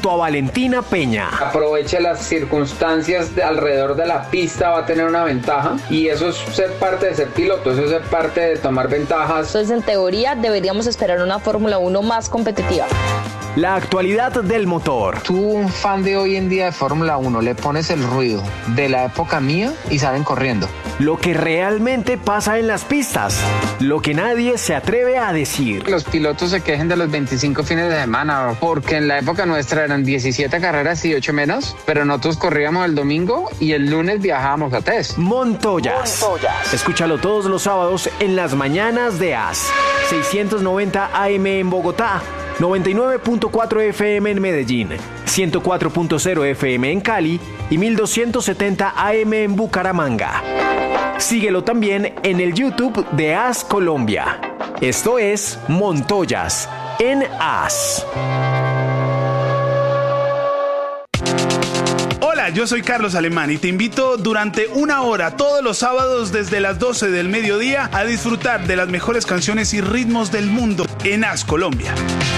junto a Valentina Peña. Aproveche las circunstancias alrededor de la pista, va a tener una ventaja y eso es ser parte de ser piloto, eso es ser parte de tomar ventajas. Entonces, en teoría, deberíamos esperar una Fórmula 1 más competitiva. La actualidad del motor. Tú, un fan de hoy en día de Fórmula 1, le pones el ruido de la época mía y salen corriendo. Lo que realmente pasa en las pistas. Lo que nadie se atreve a decir. Los pilotos se quejen de los 25 fines de semana, porque en la época nuestra eran 17 carreras y 8 menos, pero nosotros corríamos el domingo y el lunes viajábamos a test. Montoyas. Escúchalo todos los sábados en las mañanas de AS. 690 AM en Bogotá. 99.4 FM en Medellín, 104.0 FM en Cali y 1270 AM en Bucaramanga. Síguelo también en el YouTube de AS Colombia. Esto es Montoyas en AS. Hola, yo soy Carlos Alemán y te invito durante una hora todos los sábados desde las 12 del mediodía a disfrutar de las mejores canciones y ritmos del mundo en AS Colombia.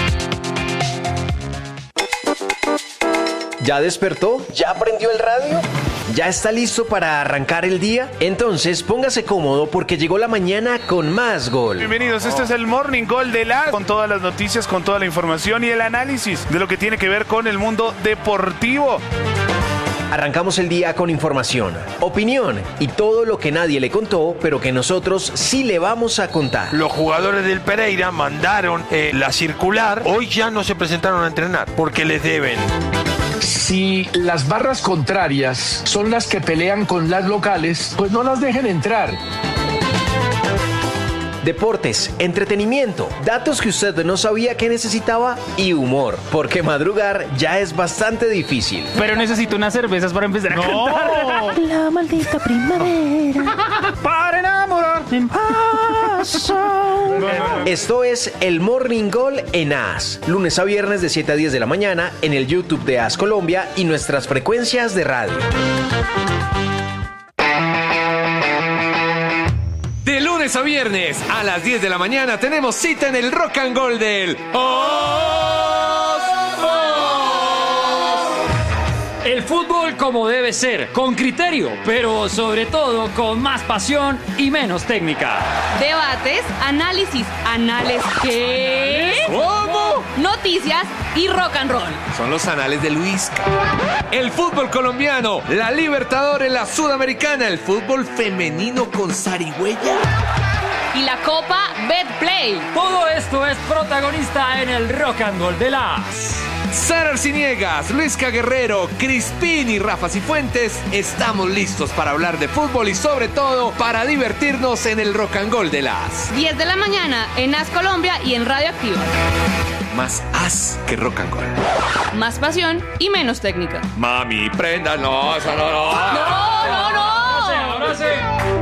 ¿Ya despertó? ¿Ya prendió el radio? ¿Ya está listo para arrancar el día? Entonces póngase cómodo porque llegó la mañana con más gol. Bienvenidos, este es el Morning Gol de AS, con todas las noticias, con toda la información y el análisis de lo que tiene que ver con el mundo deportivo. Arrancamos el día con información, opinión y todo lo que nadie le contó, pero que nosotros sí le vamos a contar. Los jugadores del Pereira mandaron la circular, hoy ya no se presentaron a entrenar porque les deben. Si las barras contrarias son las que pelean con las locales, pues no las dejen entrar. Deportes, entretenimiento, datos que usted no sabía que necesitaba y humor, porque madrugar ya es bastante difícil. Pero necesito unas cervezas para empezar a cantar. La maldita primavera. Para enamorarte en paso. Esto es el Morning Gol en AS, lunes a viernes de 7 a 10 de la mañana en el YouTube de AS Colombia y nuestras frecuencias de radio. De lunes a viernes a las 10 de la mañana tenemos cita en el Rock and Roll del El fútbol como debe ser, con criterio, pero sobre todo con más pasión y menos técnica. Debates, análisis, ¿qué? ¿Cómo? Noticias y rock and roll. Son los anales de Luisca. El fútbol colombiano, la Libertadores, la Sudamericana, el fútbol femenino con zarigüeya. Y la Copa Betplay. Todo esto es protagonista en el Rock and Roll de AS. Sara Arciniegas, Luisca Guerrero, Crispín y Rafa Cifuentes, estamos listos para hablar de fútbol y sobre todo para divertirnos en el Rock and Roll de AS. 10 de la mañana en AS Colombia y en Radio Activa. Más AS que Rock and Roll. Más pasión y menos técnica. Mami, prenda, no, eso no. No. Ahora sí.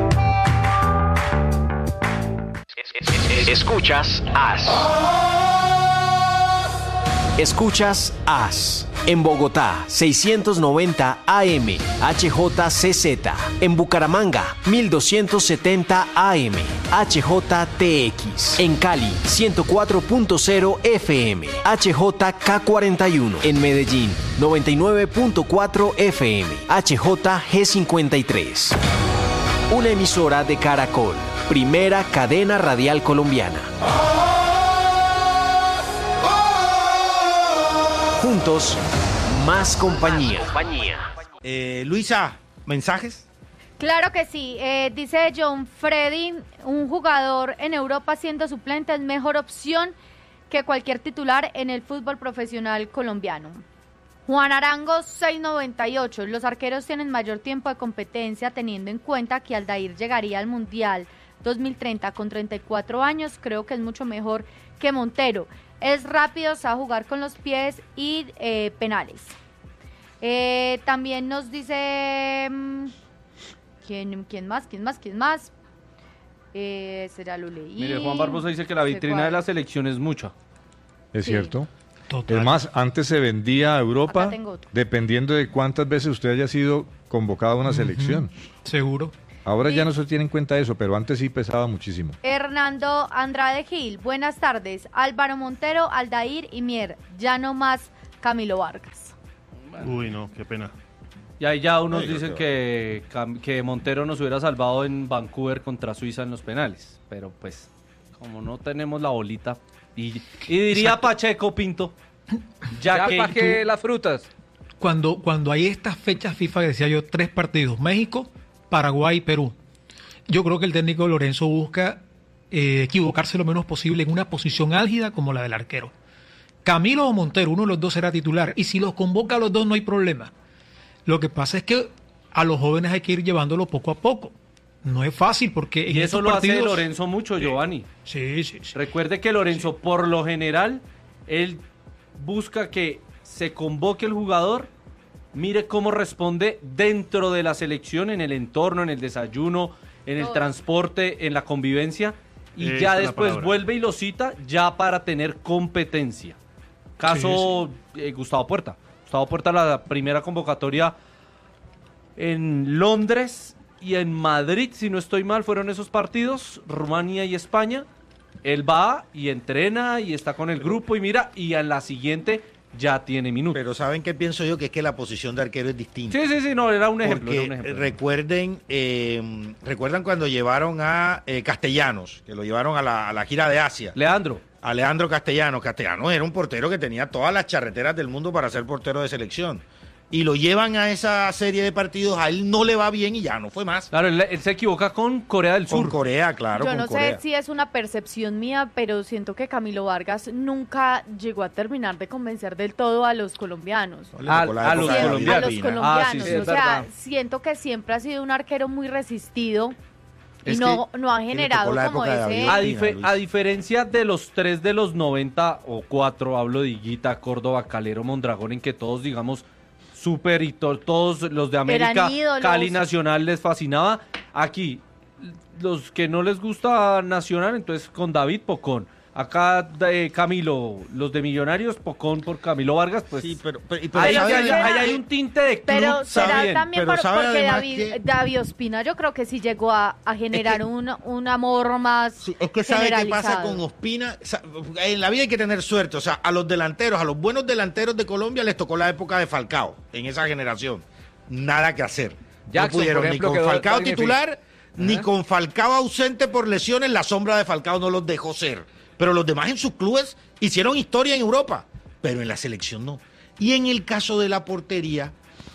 Escuchas AS. Escuchas AS. En Bogotá, 690 AM, HJCZ. En Bucaramanga, 1270 AM, HJTX. En Cali, 104.0 FM, HJK41. En Medellín, 99.4 FM, HJG53. Una emisora de Caracol, primera cadena radial colombiana. Juntos, más compañía. Luisa, ¿mensajes? Claro que sí. Dice John Freddy, un jugador en Europa siendo suplente es mejor opción que cualquier titular en el fútbol profesional colombiano. Juan Arango, 698. Los arqueros tienen mayor tiempo de competencia teniendo en cuenta que Aldair llegaría al Mundial 2030 con 34 años. Creo que es mucho mejor que Montero. Es rápido, sabe jugar con los pies y penales. También nos dice... ¿Quién más? Será lo leí. Mire, Juan Barbosa dice que la vitrina de la selección es mucha. Es cierto. Total. Es más, antes se vendía a Europa dependiendo de cuántas veces usted haya sido convocado a una selección. Seguro. Ahora ya no se tiene en cuenta eso, pero antes sí pesaba muchísimo. Hernando Andrade Gil, buenas tardes. Álvaro Montero, Aldair y Mier, ya no más Camilo Vargas. Uy, no, qué pena. Y ahí ya unos dicen que Montero nos hubiera salvado en Vancouver contra Suiza en los penales. Pero pues, como no tenemos la bolita. Y diría Pacheco Pinto, ya que las frutas. Cuando hay estas fechas FIFA, decía yo, 3 partidos, México, Paraguay y Perú. Yo creo que el técnico Lorenzo busca equivocarse lo menos posible en una posición álgida como la del arquero. Camilo o Montero, uno de los dos será titular. Y si los convoca a los dos no hay problema. Lo que pasa es que a los jóvenes hay que ir llevándolo poco a poco. No es fácil porque en y eso estos lo partidos... hace Lorenzo mucho, Giovanni. Sí. Recuerde que Lorenzo, por lo general, él busca que se convoque el jugador, mire cómo responde dentro de la selección, en el entorno, en el desayuno, en el transporte, en la convivencia, y ya después vuelve y lo cita ya para tener competencia. Caso Gustavo Puerta. Gustavo Puerta, la primera convocatoria en Londres y en Madrid, si no estoy mal, fueron esos partidos, Rumania y España. Él va y entrena y está con el grupo y mira, y en la siguiente ya tiene minutos. Pero ¿saben qué pienso yo? Que es que la posición de arquero es distinta. Sí, no, era un ejemplo. Porque recuerdan cuando llevaron a Castellanos, que lo llevaron a la gira de Asia. A Leandro Castellanos. Castellanos era un portero que tenía todas las charreteras del mundo para ser portero de selección. Y lo llevan a esa serie de partidos, a él no le va bien y ya no fue más. Claro, él se equivoca con Corea del Sur. Con Corea, claro. Yo no sé si es una percepción mía, pero siento que Camilo Vargas nunca llegó a terminar de convencer del todo a los colombianos. A los colombianos. O sea, siento que siempre ha sido un arquero muy resistido. Y no ha generado como ese... A diferencia de los 3 de los 90 o 4, hablo de Higuita, Córdoba, Calero, Mondragón, en que todos, digamos, súper y todos los de América, Cali Nacional les fascinaba. Aquí, los que no les gusta Nacional, entonces con David Pocón. Acá Camilo, los de Millonarios, Pocón por Camilo Vargas, pues sí, pero ahí hay un tinte de club. Pero será también porque David Ospina yo creo que sí llegó a generar un amor más es que sabe qué pasa con Ospina. En la vida hay que tener suerte. O sea, a los delanteros, a los buenos delanteros de Colombia les tocó la época de Falcao, en esa generación. Nada que hacer. Jackson, no pudieron ni con Falcao titular, ni con Falcao ausente por lesiones. La sombra de Falcao no los dejó ser. Pero los demás en sus clubes hicieron historia en Europa, pero en la selección no. Y en el caso de la portería,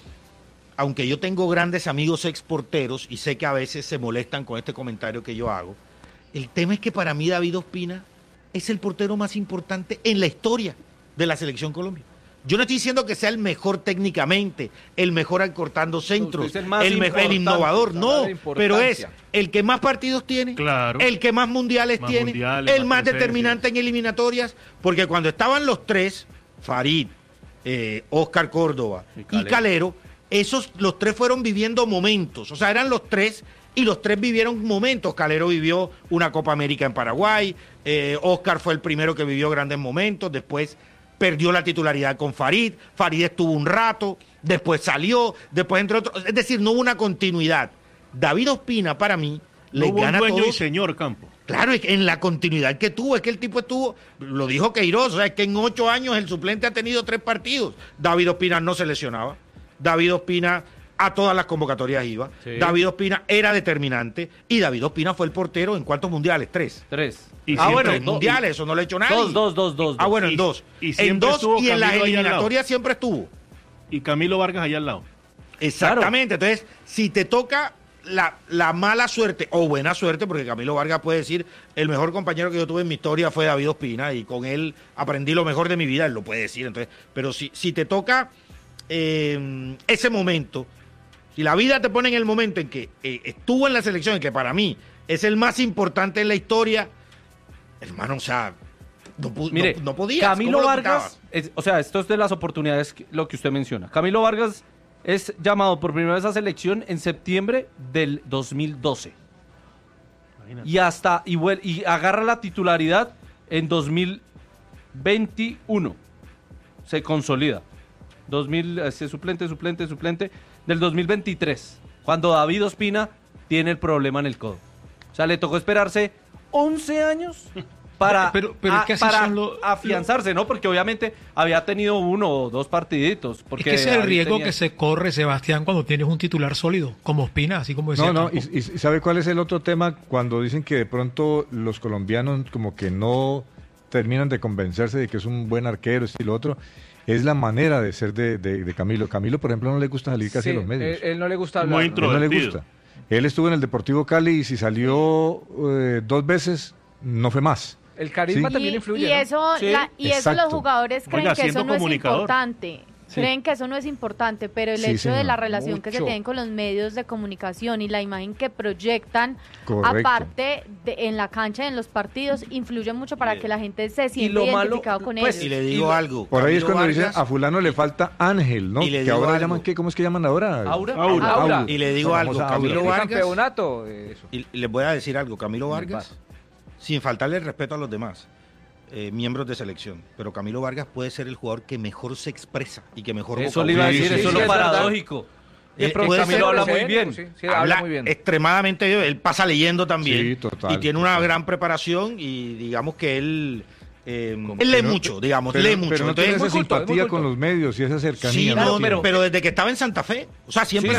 aunque yo tengo grandes amigos exporteros y sé que a veces se molestan con este comentario que yo hago, el tema es que para mí David Ospina es el portero más importante en la historia de la selección Colombia. Yo no estoy diciendo que sea el mejor técnicamente, el mejor acortando centros, el innovador, no, pero es el que más partidos tiene, el que más mundiales tiene, el más determinante en eliminatorias, porque cuando estaban los 3, Farid, Oscar Córdoba y Calero, los 3 fueron viviendo momentos, o sea, eran los 3 y los 3 vivieron momentos. Calero vivió una Copa América en Paraguay, Oscar fue el primero que vivió grandes momentos, después perdió la titularidad con Farid estuvo un rato, después salió, después entre otros, es decir, no hubo una continuidad. David Ospina para mí le gana a todos. Dueño y señor Campo. Claro, en la continuidad que tuvo, es que el tipo estuvo, lo dijo Queiroz, o sea, es que en 8 años el suplente ha tenido 3 partidos. David Ospina no se lesionaba, David Ospina a todas las convocatorias iba, David Ospina era determinante y David Ospina fue el portero en ¿cuántos mundiales? 3. Bueno, mundiales, eso no lo ha hecho nadie. Dos. Bueno, en 2. En 2 y en las eliminatorias siempre estuvo. Y Camilo Vargas allá al lado. Exactamente, claro. Entonces, si te toca la mala suerte o buena suerte, porque Camilo Vargas puede decir, el mejor compañero que yo tuve en mi historia fue David Ospina y con él aprendí lo mejor de mi vida, él lo puede decir. Entonces, pero si te toca ese momento, si la vida te pone en el momento en que estuvo en la selección, en que para mí es el más importante en la historia, hermano, o sea, no podía. Camilo Vargas, o sea, esto es de las oportunidades, lo que usted menciona. Camilo Vargas es llamado por primera vez a selección en septiembre del 2012. Imagínate. Y agarra la titularidad en 2021. Se consolida. Suplente del 2023, cuando David Ospina tiene el problema en el codo. O sea, le tocó esperarse 11 años para, pero es que así para son afianzarse, ¿no? Porque obviamente había tenido 1 o 2 partiditos. Porque es que ese es el riesgo que se corre, Sebastián, cuando tienes un titular sólido, como Ospina, así como decía. Y ¿sabe cuál es el otro tema? Cuando dicen que de pronto los colombianos como que no terminan de convencerse de que es un buen arquero, y lo otro, es la manera de ser de Camilo. Camilo, por ejemplo, no le gusta salir casi a los medios. Él no le gusta hablar. Muy introvertido. No le gusta. Él estuvo en el Deportivo Cali y si salió 2 veces, no fue más. El carisma también influye. Y eso, eso los jugadores creen que eso no es importante. Sí. Creen que eso no es importante, pero el hecho de la relación que se tienen con los medios de comunicación y la imagen que proyectan, aparte en la cancha, en los partidos, influye mucho para que la gente se sienta identificado con ellos. Y le digo algo. Por ahí es cuando dicen a fulano le falta Ángel, ¿no? Y le que digo ahora algo. llaman, ¿cómo es que llaman ahora? Aura. Y le digo algo, Camilo Vargas. Campeonato. Y les voy a decir algo, Camilo Vargas, sin faltarle el respeto a los demás miembros de selección, pero Camilo Vargas puede ser el jugador que mejor se expresa y que mejor eso le iba a decir, eso es lo paradójico. Camilo habla muy bien. Habla muy bien. Extremadamente bien, él pasa leyendo también. Sí, total, y tiene una gran preparación y digamos que él lee mucho, digamos, lee mucho. Pero no entonces, tiene esa simpatía con los medios y esa cercanía. Sí, pero desde que estaba en Santa Fe, o sea, siempre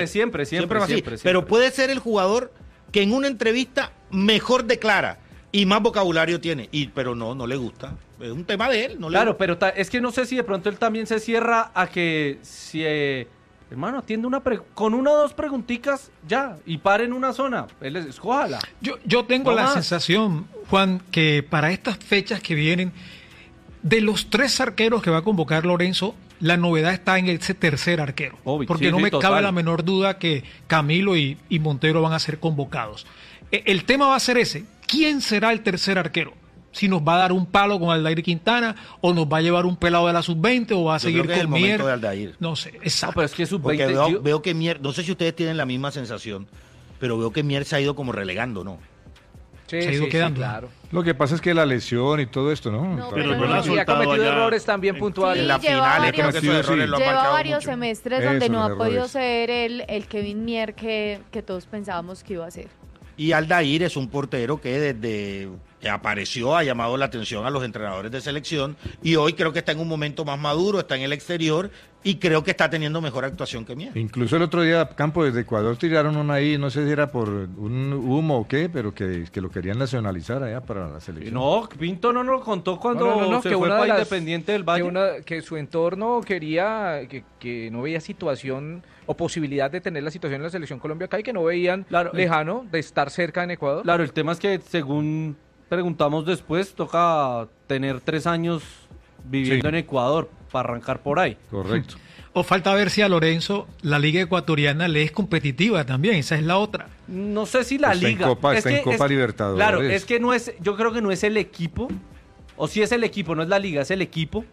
pero puede ser el jugador que en una entrevista mejor declara y más vocabulario tiene, pero no le gusta. Es un tema de él. Pero es que no sé si de pronto él también se cierra a que si, hermano, atiende con 1 o 2 preguntitas ya, y pare en una zona, él escójala. Yo tengo la sensación, Juan, que para estas fechas que vienen, de los 3 arqueros que va a convocar Lorenzo, la novedad está en ese tercer arquero. Porque no me cabe la menor duda que Camilo y Montero van a ser convocados. El tema va a ser ese. ¿Quién será el tercer arquero? Si nos va a dar un palo con Aldair Quintana, o nos va a llevar un pelado de la sub-20, o va a seguir con Mier. De Aldair. No sé, exacto. Pero es que sub-20... Veo que Mier, no sé si ustedes tienen la misma sensación, pero veo que Mier se ha ido como relegando, ¿no? Se ha ido quedando. Claro. Lo que pasa es que la lesión y todo esto, ¿no? Pero ha cometido errores también puntuales. En la final, creo que esos errores lo han lleva marcado varios mucho. semestres donde no ha podido ser el Kevin Mier que todos pensábamos que iba a ser. Y Aldair es un portero que desde que apareció ha llamado la atención a los entrenadores de selección y hoy creo que está en un momento más maduro, está en el exterior y creo que está teniendo mejor actuación que Mier. Incluso el otro día, Campo, desde Ecuador tiraron uno ahí, no sé si era por un humo o qué, pero que lo querían nacionalizar allá para la selección. No, Pinto no nos lo contó cuando se fue para Independiente del Valle. Que su entorno quería, que no veía situación o posibilidad de tener la situación en la Selección Colombia acá y que no veían lejano de estar cerca en Ecuador. Claro, el tema es que según preguntamos después, toca tener 3 años viviendo en Ecuador para arrancar por ahí. Correcto. O falta ver si a Lorenzo la liga ecuatoriana le es competitiva también, esa es la otra. No sé si la liga. Está en Copa Libertadores. Claro, es que no es, yo creo que no es el equipo, o si es el equipo, no es la liga, es el equipo.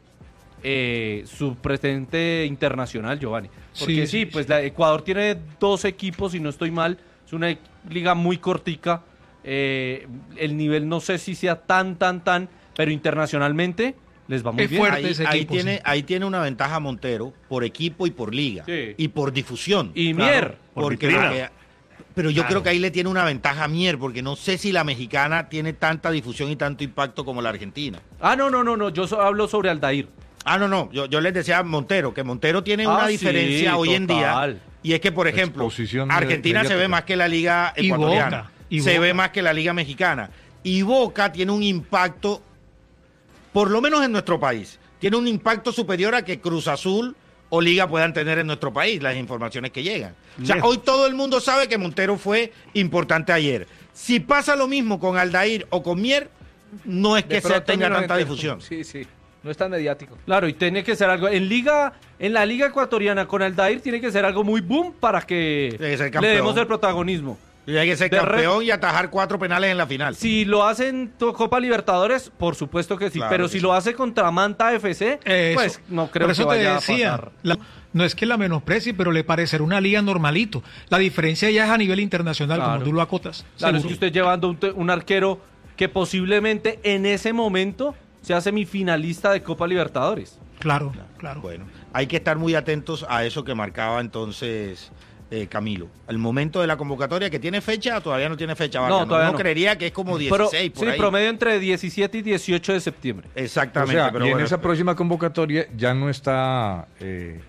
Su presente internacional, Giovanni. Porque sí, pues Ecuador tiene 2 equipos, si no estoy mal, es una liga muy cortica. El nivel no sé si sea tan, pero internacionalmente les va muy bien. Ahí tiene una ventaja Montero por equipo y por liga y por difusión. Y Mier. Pero yo creo que ahí le tiene una ventaja a Mier, porque no sé si la mexicana tiene tanta difusión y tanto impacto como la argentina. No, yo hablo sobre Aldair. No, yo les decía a Montero, que Montero tiene una diferencia hoy en día, y es que, por ejemplo, Argentina se ve más que la liga ecuatoriana, se ve más que la liga mexicana, y Boca tiene un impacto, por lo menos en nuestro país, tiene un impacto superior a que Cruz Azul o Liga puedan tener en nuestro país, las informaciones que llegan. O sea, hoy todo el mundo sabe que Montero fue importante ayer. Si pasa lo mismo con Aldair o con Mier, no es que tenga tanta difusión. Sí. No es tan mediático. Claro, y tiene que ser algo. En la liga ecuatoriana con Aldair tiene que ser algo muy boom para que le demos el protagonismo. Y hay que ser campeón y atajar 4 penales en la final. Si lo hace en Copa Libertadores, por supuesto que sí. Claro, pero si lo hace contra Manta FC, pues no creo que vaya a pasar. No es que la menosprecie, pero le parecerá una liga normalito. La diferencia ya es a nivel internacional, como tú lo acotas. Claro, es que usted llevando un arquero que posiblemente en ese momento sea semifinalista de Copa Libertadores. Claro. Bueno, hay que estar muy atentos a eso que marcaba entonces Camilo. Al momento de la convocatoria, que tiene fecha, todavía no tiene fecha. No, todavía no. Creería que es como 16 por sí, ahí. promedio entre 17 y 18 de septiembre. Exactamente. O sea, pero y en bueno, esa próxima convocatoria ya no está